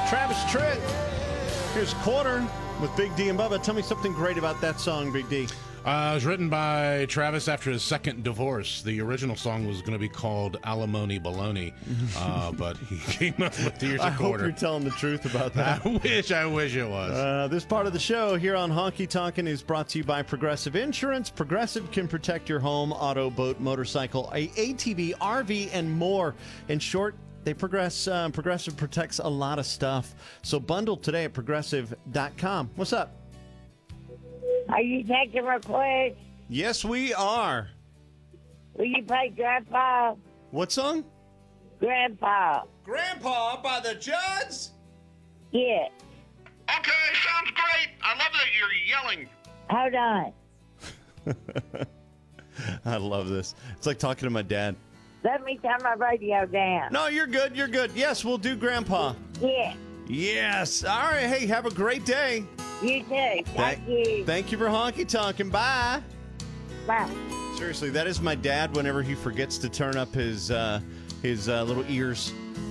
Travis Tritt. Here's Quarter with Big D and Bubba. Tell me something great about that song, Big D. It was written by Travis after his second divorce. The original song was going to be called Alimony Baloney, but he came up with Here's a I hope Quarter. you're telling the truth about that. I wish it was. This part of the show here on Honky Tonkin' is brought to you by Progressive Insurance. Progressive can protect your home, auto, boat, motorcycle, ATV, RV, and more. In short, Progressive protects a lot of stuff. So bundle today at progressive.com. What's up? Are you taking requests? Yes, we are. Will you play Grandpa? What song? Grandpa. Grandpa by the Judds? Yeah. Okay, sounds great. I love that you're yelling. Hold on. I love this. It's like talking to my dad. Let me turn my radio down. No, you're good. You're good. Yes, we'll do Grandpa. Yeah. Yes. All right. Hey, have a great day. You too. Thank you. Thank you for honky tonkin'. Bye. Bye. Seriously, that is my dad whenever he forgets to turn up his little ears.